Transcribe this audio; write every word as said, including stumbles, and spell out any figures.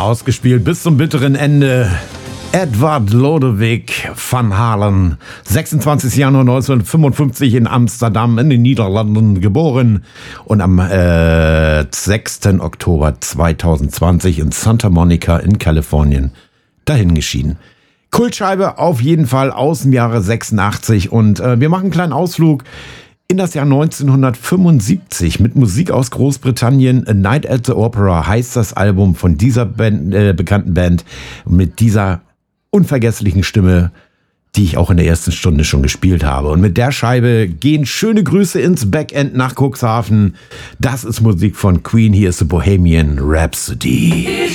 Ausgespielt bis zum bitteren Ende. Edward Lodewijk van Halen, sechsundzwanzigster Januar neunzehnhundertfünfundfünfzig in Amsterdam in den Niederlanden geboren und am äh, sechster Oktober zweitausendzwanzig in Santa Monica in Kalifornien dahingeschieden. Kultscheibe auf jeden Fall aus dem Jahre sechsundachtzig und äh, wir machen einen kleinen Ausflug in das Jahr neunzehnhundertfünfundsiebzig mit Musik aus Großbritannien. A Night at the Opera heißt das Album von dieser Band, äh, bekannten Band mit dieser unvergesslichen Stimme, die ich auch in der ersten Stunde schon gespielt habe. Und mit der Scheibe gehen schöne Grüße ins Backend nach Cuxhaven. Das ist Musik von Queen. Hier ist The Bohemian Rhapsody.